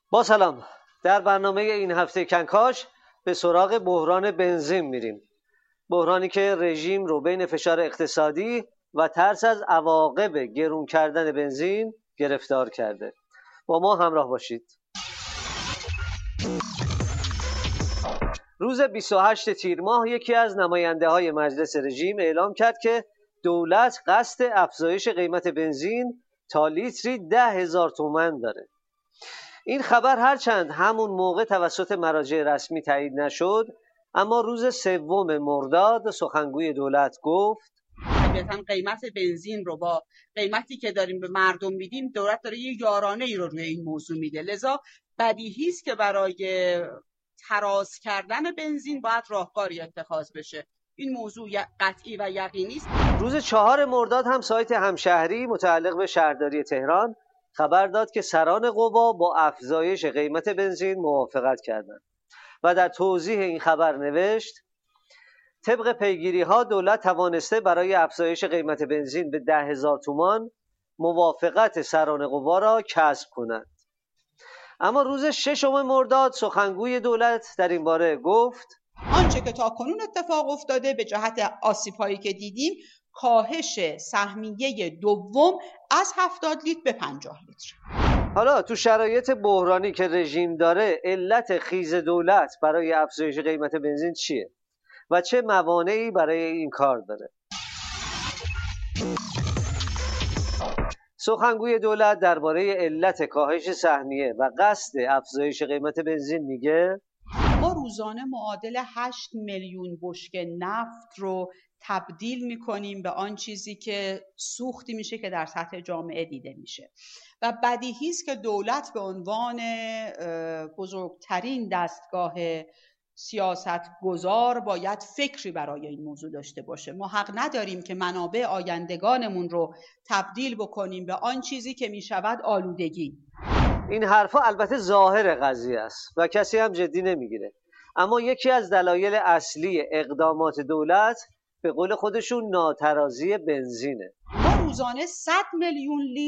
با سلام. در برنامه این هفته کنکاش به سراغ بحران بنزین میریم. بحرانی که رژیم رو بین فشار اقتصادی و ترس از عواقب گرون کردن بنزین گرفتار کرده. با ما همراه باشید. روز 28 تیر ماه یکی از نماینده های مجلس رژیم اعلام کرد که دولت قصد افزایش قیمت بنزین تا لیتری 10,000 تومان داره. این خبر هرچند همون موقع توسط مراجع رسمی تایید نشد، اما روز 3 مرداد سخنگوی دولت گفت طبیعتاً قیمت بنزین رو با قیمتی که داریم به مردم میدیم، دولت داره یه یارانه ای رو روی این موضوع میده. لذا بدیهی است که برای تراز کردن بنزین باید راهکاری اتخاذ بشه. این موضوع قطعی و یقینی است. روز 4 مرداد هم سایت همشهری متعلق به شهرداری تهران خبر داد که سران قوا با افزایش قیمت بنزین موافقت کردند و در توضیح این خبر نوشت طبق پیگیری ها دولت توانسته برای افزایش قیمت بنزین به 10,000 تومان موافقت سران قوا را کسب کند. اما روز 6 مرداد سخنگوی دولت در این باره گفت آنچه که تا کنون اتفاق افتاده به جهت آسیب‌هایی که دیدیم، کاهش سهمیه دوم از 70 لیتر به 50 لیتر. حالا تو شرایط بحرانی که رژیم داره، علت خیز دولت برای افزایش قیمت بنزین چیه و چه موانعی برای این کار داره؟ سخنگوی دولت درباره علت کاهش سهمیه و قصد افزایش قیمت بنزین میگه ما روزانه معادل 8 میلیون بشکه نفت رو تبدیل میکنیم به آن چیزی که سوختی میشه که در سطح جامعه دیده میشه و بدیهی است که دولت به عنوان بزرگترین دستگاه سیاست گذار باید فکری برای این موضوع داشته باشه. ما حق نداریم که منابع آیندگانمون رو تبدیل بکنیم به آن چیزی که میشود آلودگی. این حرفا البته ظاهر قضیه است و کسی هم جدی نمیگیره، اما یکی از دلایل اصلی اقدامات دولت به قول خودشون ناترازی بنزینه. ما روزانه 100 میلیون لیتر